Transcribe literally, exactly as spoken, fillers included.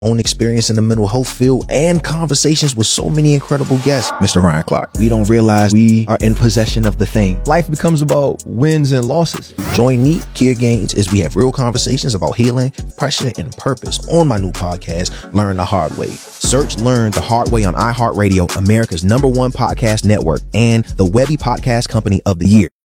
own experience in the mental health field and conversations with so many incredible guests. Mister Ryan Clark, we don't realize we are in possession of the thing. Life becomes about wins and losses. Join me, Kia Gaines, as we have real conversations about healing, pressure, and purpose on my new podcast, Learn the Hard Way. Search Learn the Hard Way on iHeartRadio, America's number one podcast network, and the Webby Podcast Company of the Year.